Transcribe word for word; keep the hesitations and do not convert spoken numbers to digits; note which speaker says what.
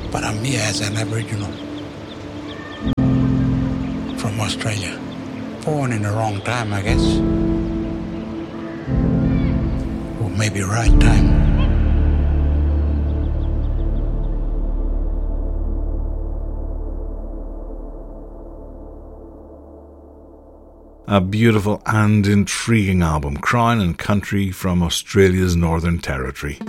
Speaker 1: but I'm here as an Aboriginal from Australia. Born in the wrong time, I guess. Or maybe right time.
Speaker 2: A beautiful and intriguing album, Crown and Country from Australia's Northern Territory.